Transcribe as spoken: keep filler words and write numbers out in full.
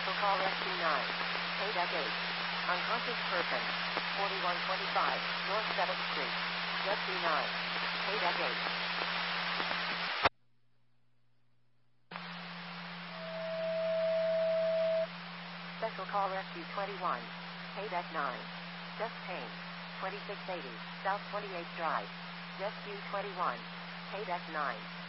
Special call Rescue nine. Payback eight. Unconscious person. forty-one twenty-five North seventh Street. Rescue nine. Payback eight. Special call Rescue twenty-one. Payback nine. Just Pain. twenty-six eighty South twenty-eighth Drive. Rescue twenty-one. Payback nine.